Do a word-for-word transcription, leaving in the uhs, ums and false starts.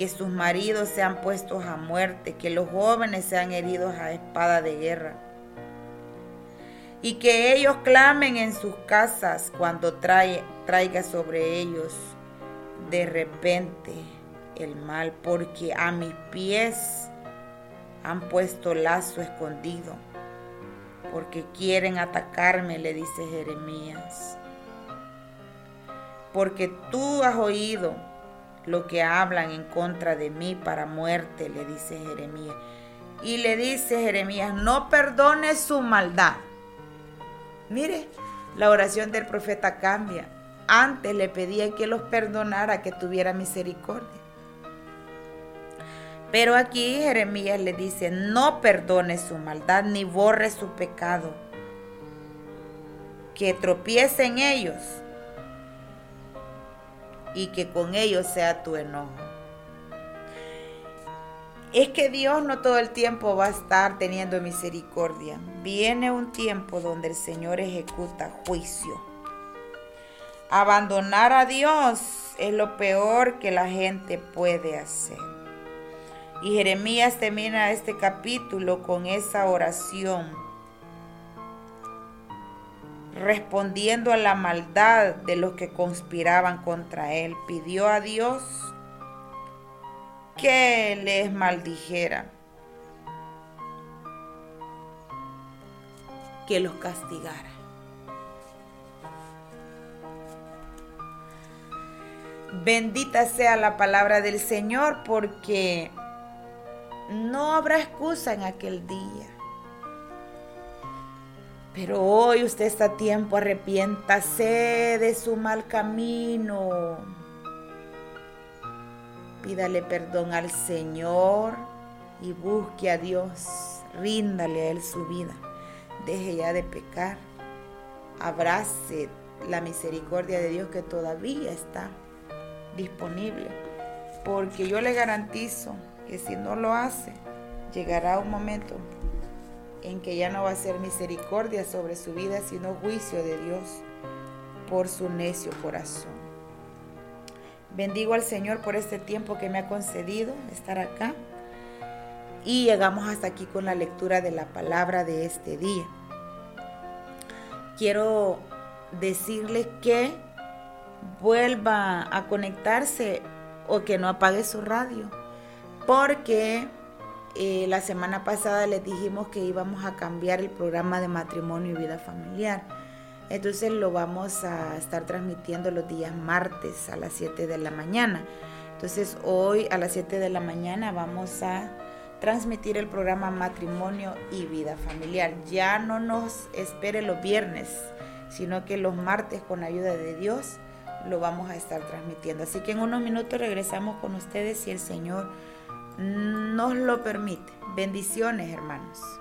que sus maridos sean puestos a muerte, que los jóvenes sean heridos a espada de guerra, y que ellos clamen en sus casas cuando trae, traiga sobre ellos de repente el mal, porque a mis pies han puesto lazo escondido, porque quieren atacarme, le dice Jeremías. Porque tú has oído lo que hablan en contra de mí para muerte, le dice Jeremías. Y le dice Jeremías, no perdones su maldad. Mire, la oración del profeta cambia. Antes le pedía que los perdonara, que tuviera misericordia. Pero aquí Jeremías le dice, no perdone su maldad ni borre su pecado, que tropiecen ellos y que con ellos sea tu enojo. Es que Dios no todo el tiempo va a estar teniendo misericordia. Viene un tiempo donde el Señor ejecuta juicio. Abandonar a Dios es lo peor que la gente puede hacer. Y Jeremías termina este capítulo con esa oración, respondiendo a la maldad de los que conspiraban contra él. Pidió a Dios que les maldijera, que los castigara. Bendita sea la palabra del Señor, porque no habrá excusa en aquel día. Pero hoy usted está a tiempo, arrepiéntase de su mal camino. Pídale perdón al Señor y busque a Dios. Ríndale a Él su vida. Deje ya de pecar. Abrace la misericordia de Dios que todavía está disponible. Porque yo le garantizo que si no lo hace, llegará un momento en que ya no va a ser misericordia sobre su vida, sino juicio de Dios por su necio corazón. Bendigo al Señor por este tiempo que me ha concedido estar acá. Y llegamos hasta aquí con la lectura de la palabra de este día. Quiero decirles que vuelva a conectarse o que no apague su radio, porque Eh, la semana pasada les dijimos que íbamos a cambiar el programa de matrimonio y vida familiar. Entonces lo vamos a estar transmitiendo los días martes a las siete de la mañana. Entonces hoy a las siete de la mañana vamos a transmitir el programa matrimonio y vida familiar. Ya no nos espere los viernes, sino que los martes, con ayuda de Dios, lo vamos a estar transmitiendo. Así que en unos minutos regresamos con ustedes si el Señor nos lo permite. Bendiciones, hermanos.